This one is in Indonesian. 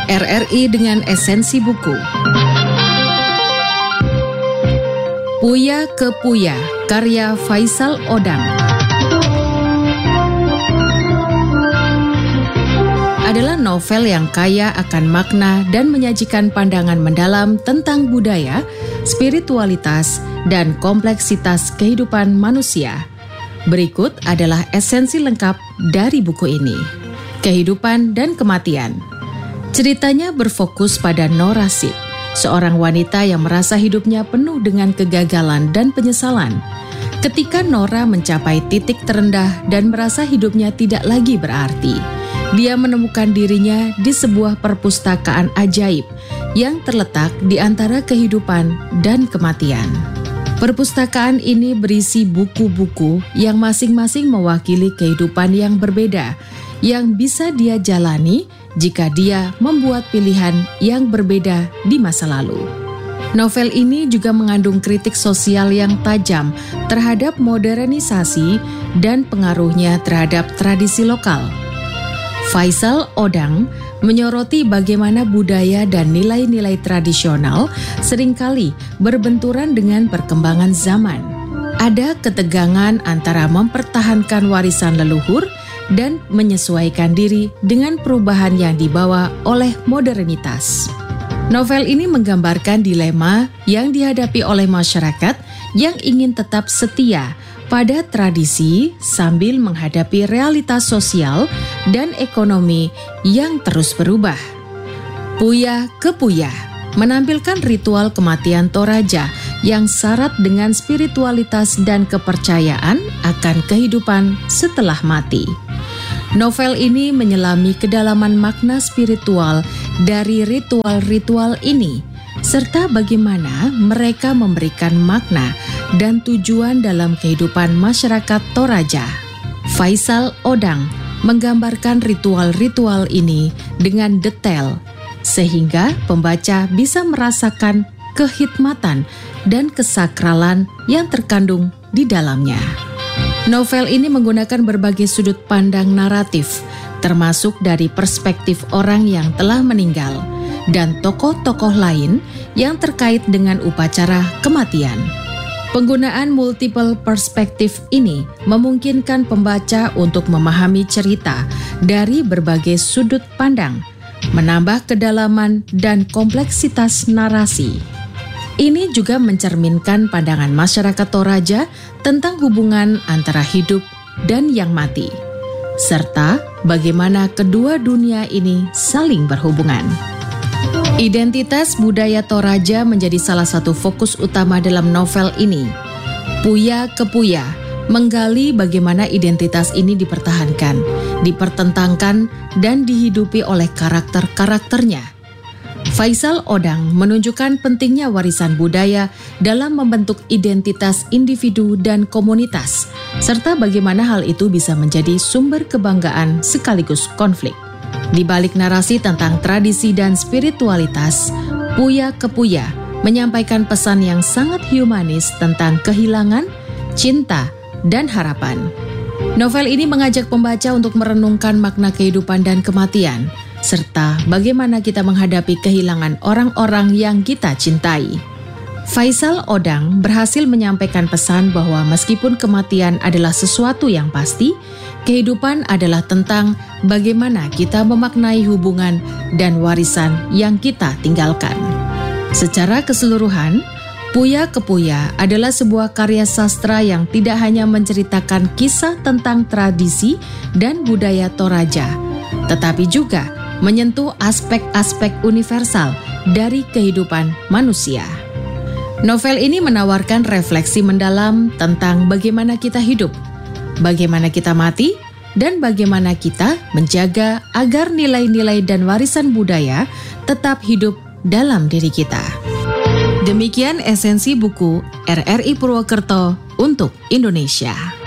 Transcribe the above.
RRI dengan esensi buku. Puya ke Puya, karya Faisal Odang. Adalah novel yang kaya akan makna dan menyajikan pandangan mendalam tentang budaya, spiritualitas, dan kompleksitas kehidupan manusia. Berikut adalah esensi lengkap dari buku ini. Kehidupan dan kematian. Ceritanya berfokus pada Nora Sid, seorang wanita yang merasa hidupnya penuh dengan kegagalan dan penyesalan. Ketika Nora mencapai titik terendah dan merasa hidupnya tidak lagi berarti, dia menemukan dirinya di sebuah perpustakaan ajaib yang terletak di antara kehidupan dan kematian. Perpustakaan ini berisi buku-buku yang masing-masing mewakili kehidupan yang berbeda, yang bisa dia jalani jika dia membuat pilihan yang berbeda di masa lalu. Novel ini juga mengandung kritik sosial yang tajam terhadap modernisasi dan pengaruhnya terhadap tradisi lokal. Faisal Odang menyoroti bagaimana budaya dan nilai-nilai tradisional seringkali berbenturan dengan perkembangan zaman. Ada ketegangan antara mempertahankan warisan leluhur dan menyesuaikan diri dengan perubahan yang dibawa oleh modernitas. Novel ini menggambarkan dilema yang dihadapi oleh masyarakat yang ingin tetap setia pada tradisi sambil menghadapi realitas sosial dan ekonomi yang terus berubah. Puya ke Puya menampilkan ritual kematian Toraja yang syarat dengan spiritualitas dan kepercayaan akan kehidupan setelah mati. Novel ini menyelami kedalaman makna spiritual dari ritual-ritual ini, serta bagaimana mereka memberikan makna dan tujuan dalam kehidupan masyarakat Toraja. Faisal Odang menggambarkan ritual-ritual ini dengan detail, sehingga pembaca bisa merasakan kehikmatan dan kesakralan yang terkandung di dalamnya. Novel ini menggunakan berbagai sudut pandang naratif, termasuk dari perspektif orang yang telah meninggal dan tokoh-tokoh lain yang terkait dengan upacara kematian. Penggunaan multiple perspektif ini memungkinkan pembaca untuk memahami cerita dari berbagai sudut pandang, menambah kedalaman dan kompleksitas narasi. Ini juga mencerminkan pandangan masyarakat Toraja tentang hubungan antara hidup dan yang mati, serta bagaimana kedua dunia ini saling berhubungan. Identitas budaya Toraja menjadi salah satu fokus utama dalam novel ini. Puya ke Puya menggali bagaimana identitas ini dipertahankan, dipertentangkan, dan dihidupi oleh karakter-karakternya. Faisal Odang menunjukkan pentingnya warisan budaya dalam membentuk identitas individu dan komunitas, serta bagaimana hal itu bisa menjadi sumber kebanggaan sekaligus konflik. Di balik narasi tentang tradisi dan spiritualitas, Puya ke Puya menyampaikan pesan yang sangat humanis tentang kehilangan, cinta, dan harapan. Novel ini mengajak pembaca untuk merenungkan makna kehidupan dan kematian, serta bagaimana kita menghadapi kehilangan orang-orang yang kita cintai. Faisal Odang berhasil menyampaikan pesan bahwa meskipun kematian adalah sesuatu yang pasti, kehidupan adalah tentang bagaimana kita memaknai hubungan dan warisan yang kita tinggalkan. Secara keseluruhan, Puya ke Puya adalah sebuah karya sastra yang tidak hanya menceritakan kisah tentang tradisi dan budaya Toraja, tetapi juga menyentuh aspek-aspek universal dari kehidupan manusia. Novel ini menawarkan refleksi mendalam tentang bagaimana kita hidup, bagaimana kita mati, dan bagaimana kita menjaga agar nilai-nilai dan warisan budaya tetap hidup dalam diri kita. Demikian esensi buku RRI Purwokerto untuk Indonesia.